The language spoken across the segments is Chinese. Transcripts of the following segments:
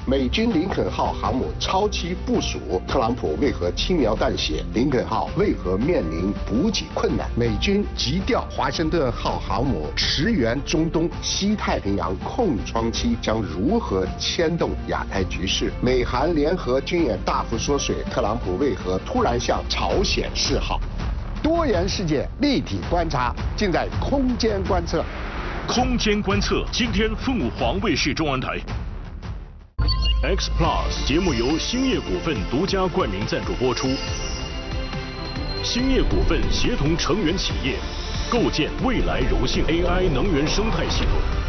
美军林肯号航母超期部署，特朗普为何轻描淡写？林肯号为何面临补给困难？美军急调华盛顿号航母驰援中东，西太平洋空窗期将如何牵动亚太局势？美韩联合军演大幅缩水，特朗普为何突然向朝鲜示好？多元世界立体观察，尽在空间观测。 空间观测，今天凤凰卫视中文台。X Plus 节目由兴业股份独家冠名赞助播出。兴业股份协同成员企业，构建未来柔性 AI 能源生态系统。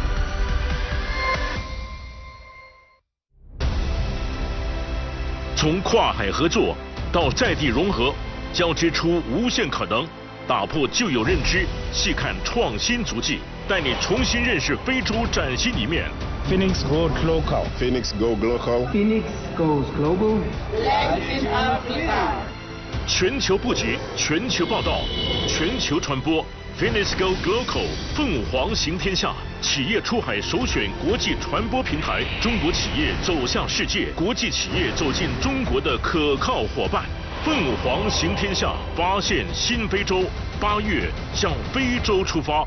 从跨海合作到在地融合，交织出无限可能，打破旧有认知，细看创新足迹，带你重新认识非洲崭新一面。 Phoenix Goes Local. Phoenix Go Global. Phoenix Goes Global. Latin Africa. 全球布局，全球报道，全球传播。Phoenix Go Global 凤凰行天下，企业出海首选国际传播平台，中国企业走向世界，国际企业走进中国的可靠伙伴。凤凰行天下，发现新非洲，8月向非洲出发。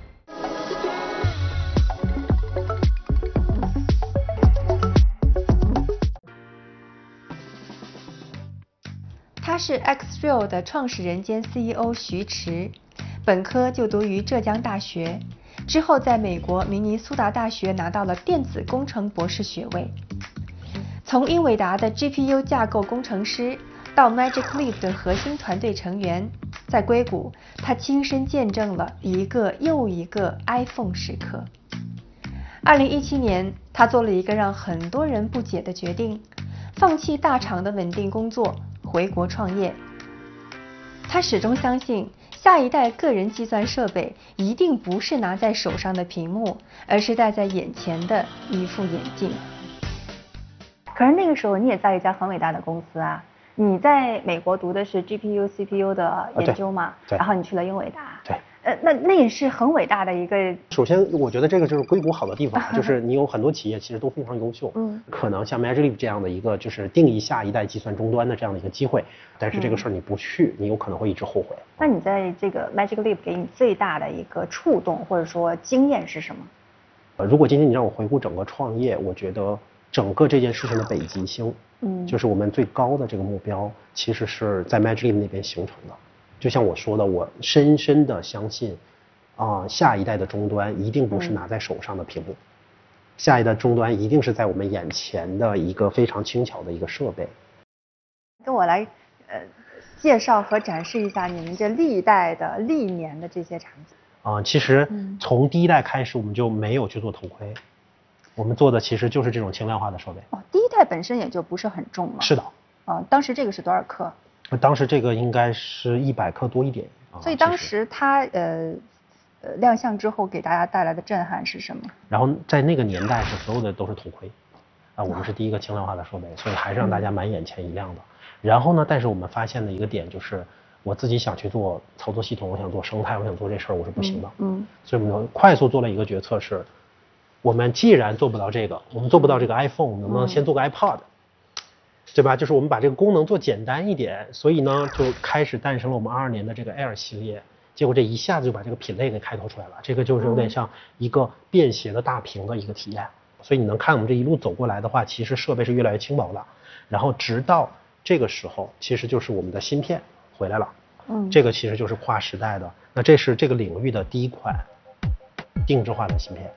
他是 Xreal 的创始人兼 CEO 徐迟，本科就读于浙江大学，之后在美国明尼苏达大学拿到了电子工程博士学位。从英伟达的 GPU 架构工程师到 Magic Leap 的核心团队成员，在硅谷，他亲身见证了一个又一个 iPhone 时刻。2017年，他做了一个让很多人不解的决定，放弃大厂的稳定工作，回国创业。他始终相信，下一代个人计算设备一定不是拿在手上的屏幕，而是戴在眼前的一副眼镜。可是那个时候你也在一家很伟大的公司啊，你在美国读的是 GPU、CPU 的研究嘛， 对， 然后你去了英伟达， 对。 那也是很伟大的一个。 首先，我觉得这个就是硅谷好的地方，就是你有很多企业其实都非常优秀，可能像 Magic Leap 这样的一个就是定义下一代计算终端的这样的一个机会，但是这个事儿你不去，你有可能会一直后悔。 那你在这个 Magic Leap 给你最大的一个触动或者说经验是什么？ 如果今天你让我回顾整个创业，我觉得整个这件事情的北极星，就是我们最高的这个目标，其实是在 Magic Leap 那边形成的。就像我说的，我深深的相信，下一代的终端一定不是拿在手上的屏幕，下一代终端一定是在我们眼前的一个非常轻巧的一个设备。 跟我来介绍和展示一下你们这历代的历年的这些产品。 其实从第一代开始我们就没有去做头盔，我们做的其实就是这种轻量化的设备。 第一代本身也就不是很重嘛。 是的。 当时这个是多少克？ 当时这个应该是100克多一点。 所以当时它亮相之后给大家带来的震撼是什么？ 然后在那个年代是所有的都是头盔，我们是第一个轻量化的设备，所以还是让大家满眼前一亮的。然后呢，但是我们发现的一个点就是，我自己想去做操作系统，我想做生态，我想做这事儿，我是不行的。所以我们快速做了一个决策是，我们既然做不到这个，我们做不到这个 iPhone， 能不能先做个 iPod？对吧？就是我们把这个功能做简单一点，所以呢，就开始诞生了我们22年的这个 Air 系列。结果这一下子就把这个品类给开拓出来了，这个就是有点像一个便携的大屏的一个体验。所以你能看我们这一路走过来的话，其实设备是越来越轻薄的。然后直到这个时候，其实就是我们的芯片回来了。这个其实就是跨时代的。那这是这个领域的第一款定制化的芯片。